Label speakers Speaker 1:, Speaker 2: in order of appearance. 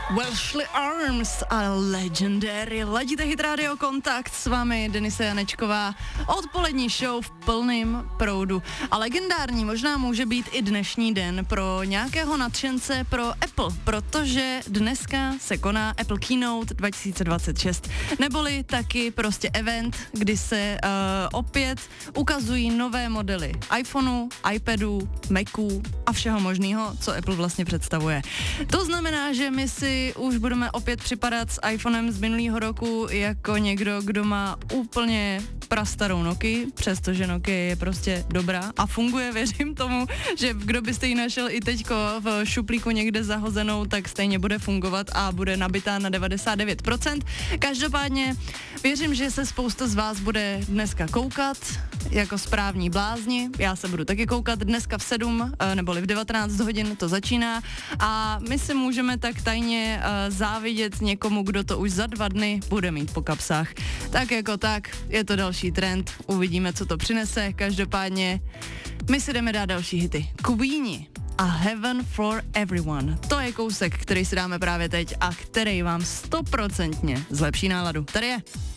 Speaker 1: Welshly Arms a Legendary. Ladíte Hit Radio Kontakt, s vámi Denise Janečková. Odpolední show v plném proudu. A legendární možná může být i dnešní den pro nějakého nadšence pro Apple, protože dneska se koná Apple Keynote 2026. Neboli taky prostě event, kdy se opět ukazují nové modely iPhoneu, iPadu, Macu a všeho možného, co Apple vlastně představuje. To znamená, že my si už budeme opět připadat s iPhonem z minulého roku jako někdo, kdo má úplně prastarou Nokii, přestože Nokia je prostě dobrá a funguje, věřím tomu, že kdo byste ji našel i teďko v šuplíku někde zahozenou, tak stejně bude fungovat a bude nabitá na 99%. Každopádně věřím, že se spousta z vás bude dneska koukat jako správní blázni. Já se budu taky koukat dneska v 7 neboli v 19 hodin to začíná a my si můžeme tak tajně závidět někomu, kdo to už za 2 dny bude mít po kapsách. Tak jako tak, je to další trend, uvidíme, co to přinese. Každopádně my si jdeme dát další hity. Queeni a Heaven for Everyone. To je kousek, který si dáme právě teď a který vám 100% zlepší náladu. Tady je.